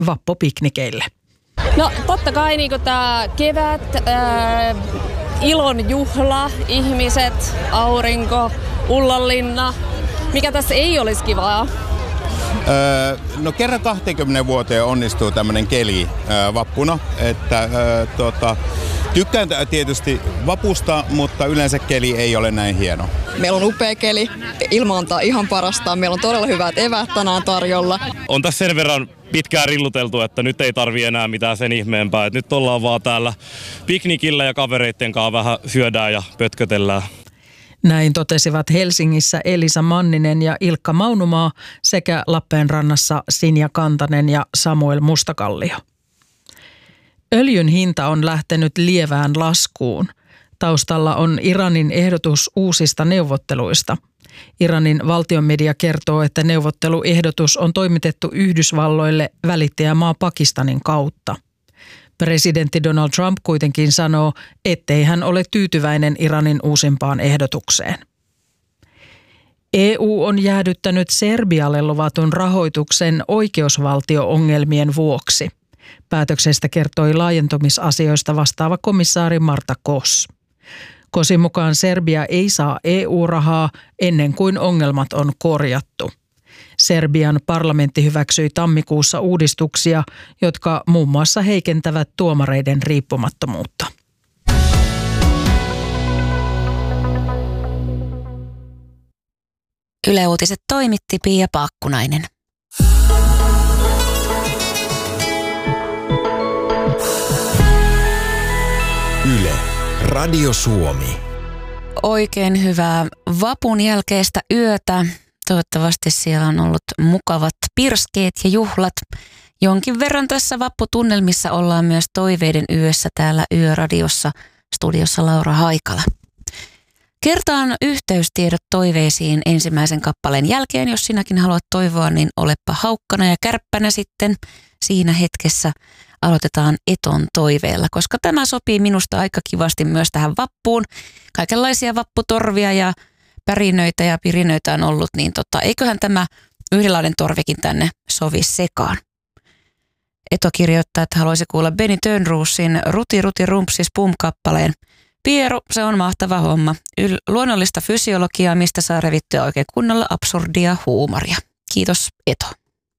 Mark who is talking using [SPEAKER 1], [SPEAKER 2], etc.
[SPEAKER 1] vappupiknikeille.
[SPEAKER 2] No totta kai niin tämä kevät, ilon juhla, ihmiset, aurinko, Ullanlinna. Mikä tässä ei olisi kivaa?
[SPEAKER 3] No kerran 20 vuoteen onnistuu tämmöinen keli vappuna, että tykkään tietysti vapusta, mutta yleensä keli ei ole näin hieno.
[SPEAKER 4] Meillä on upea keli, ilma antaa ihan parastaan, meillä on todella hyvät eväät tänään tarjolla.
[SPEAKER 5] On tässä sen verran pitkään rilluteltu, että nyt ei tarvii enää mitään sen ihmeempää. Et nyt ollaan vaan täällä piknikillä ja kavereitten kanssa vähän syödään ja pötkötellään.
[SPEAKER 1] Näin totesivat Helsingissä Elisa Manninen ja Ilkka Maunumaa sekä Lappeenrannassa Sinja Kantanen ja Samuel Mustakallio. Öljyn hinta on lähtenyt lievään laskuun. Taustalla on Iranin ehdotus uusista neuvotteluista. Iranin valtionmedia kertoo, että neuvotteluehdotus on toimitettu Yhdysvalloille välittäjämaa Pakistanin kautta. Presidentti Donald Trump kuitenkin sanoo, ettei hän ole tyytyväinen Iranin uusimpaan ehdotukseen. EU on jäädyttänyt Serbialle luvatun rahoituksen oikeusvaltio-ongelmien vuoksi. Päätöksestä kertoi laajentumisasioista vastaava komissaari Marta Kos. Kosin mukaan Serbia ei saa EU-rahaa ennen kuin ongelmat on korjattu. Serbian parlamentti hyväksyi tammikuussa uudistuksia, jotka muun muassa heikentävät tuomareiden riippumattomuutta.
[SPEAKER 6] Yle Uutiset toimitti Pia Paakkunainen.
[SPEAKER 7] Yle, Radio Suomi.
[SPEAKER 6] Oikein hyvää vapun jälkeistä yötä. Toivottavasti siellä on ollut mukavat pirskeet ja juhlat. Jonkin verran tässä vapputunnelmissa ollaan myös toiveiden yössä täällä Yöradiossa, studiossa Laura Haikala. Kertaan yhteystiedot toiveisiin ensimmäisen kappaleen jälkeen. Jos sinäkin haluat toivoa, niin olepa haukkana ja kärppänä sitten siinä hetkessä. Aloitetaan Eton toiveella, koska tämä sopii minusta aika kivasti myös tähän vappuun. Kaikenlaisia vapputorvia ja pärinöitä ja pirinöitä on ollut, niin eiköhän tämä yhdenlainen torvikin tänne sovi sekaan. Eto kirjoittaa, että haluaisi kuulla Benny Tönruusin Ruti Ruti Rumpsis Pum-kappaleen. Pieru, se on mahtava homma. Luonnollista fysiologiaa, mistä saa revittyä oikein kunnolla absurdia huumoria. Kiitos Eto.